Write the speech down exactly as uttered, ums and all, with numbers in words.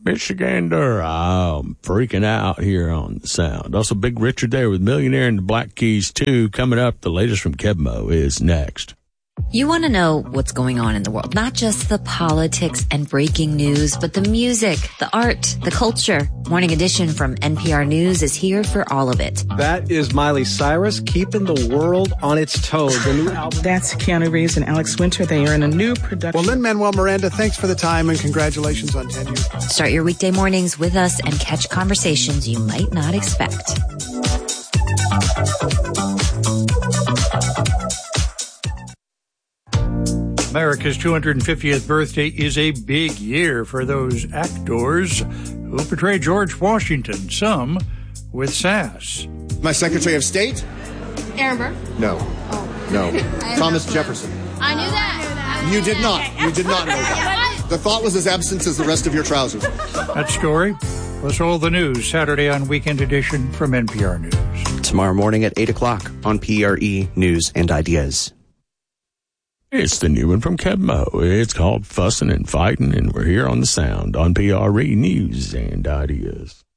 Michigander? I'm freaking out here on the sound. Also, Big Richard there with Millionaire and the Black Keys two. Coming up, the latest from Kebmo is next. You want to know what's going on in the world, not just the politics and breaking news, but the music, the art, the culture. Morning Edition from N P R News is here for all of it. That is Miley Cyrus keeping the world on its toes. The new album. That's Keanu Reeves and Alex Winter. They are in a new production. Well, Lin-Manuel Miranda, thanks for the time and congratulations on tenure. Start your weekday mornings with us and catch conversations you might not expect. America's two hundred fiftieth birthday is a big year for those actors who portray George Washington, some with sass. My Secretary of State? Aaron Burr? No. Oh. No. Thomas Jefferson. I knew that. You did not. You did not know that. The thought was as absent as the rest of your trousers. That story was all the news Saturday on Weekend Edition from N P R News. Tomorrow morning at eight o'clock on P R E News and Ideas. It's the new one from Kebmo. It's called Fussin' and Fightin', and we're here on the sound on P R E News and Ideas.